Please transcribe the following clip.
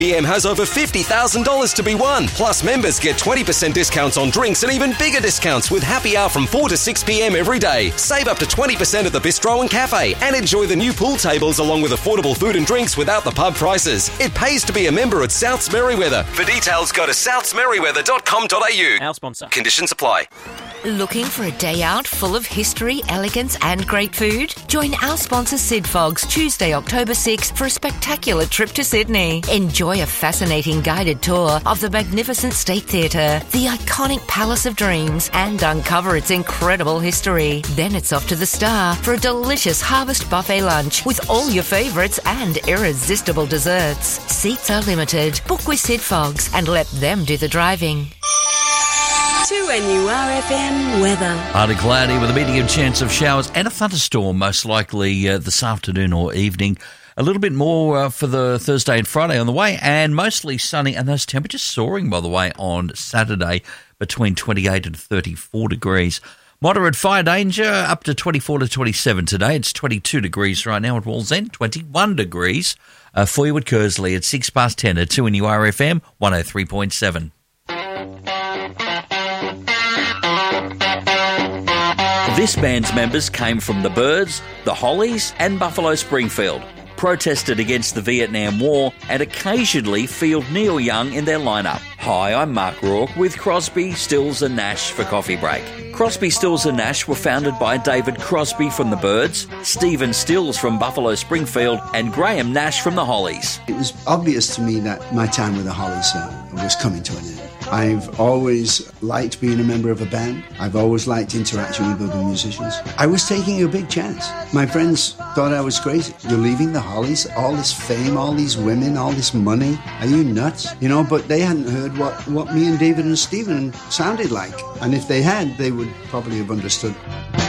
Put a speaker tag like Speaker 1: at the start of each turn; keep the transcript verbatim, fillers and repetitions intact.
Speaker 1: P M has over fifty thousand dollars to be won. Plus, members get twenty percent discounts on drinks and even bigger discounts with happy hour from four to six p.m. every day. Save up to twenty percent at the Bistro and Cafe and enjoy the new pool tables along with affordable food and drinks without the pub prices. It pays to be a member at Souths Merriweather. For details, go to souths merriweather dot com dot a u.
Speaker 2: Our sponsor.
Speaker 1: Conditions apply.
Speaker 3: Looking for a day out full of history, elegance and great food? Join our sponsor Sid Fogs Tuesday, October sixth for a spectacular trip to Sydney. Enjoy a fascinating guided tour of the magnificent State Theatre, the iconic Palace of Dreams, and uncover its incredible history. Then it's off to the Star for a delicious harvest buffet lunch with all your favourites and irresistible desserts. Seats are limited. Book with Sid Fogs and let them do the driving.
Speaker 4: To N U R F M weather.
Speaker 5: Partly cloudy with a medium chance of showers and a thunderstorm most likely uh, this afternoon or evening. A little bit more uh, for the Thursday and Friday on the way, and mostly sunny, and those temperatures soaring, by the way, on Saturday between twenty-eight and thirty-four degrees. Moderate fire danger up to twenty-four to twenty-seven today. It's twenty-two degrees right now at Wallsend, twenty-one degrees uh, for you at Kersley at six past ten at two N U R F M one oh three point seven. This band's members came from the Byrds, the Hollies and Buffalo Springfield, protested against the Vietnam War and occasionally field Neil Young in their lineup. Hi, I'm Mark Rourke with Crosby, Stills and Nash for Coffee Break. Crosby, Stills and Nash were founded by David Crosby from the Byrds, Stephen Stills from Buffalo Springfield and Graham Nash from the Hollies.
Speaker 6: It was obvious to me that my time with the Hollies uh, was coming to an end. I've always liked being a member of a band. I've always liked interacting with other musicians. I was taking a big chance. My friends thought I was crazy. You're leaving the Hollies? All this fame, all these women, all this money? Are you nuts? You know, but they hadn't heard what, what me and David and Stephen sounded like. And if they had, they would probably have understood.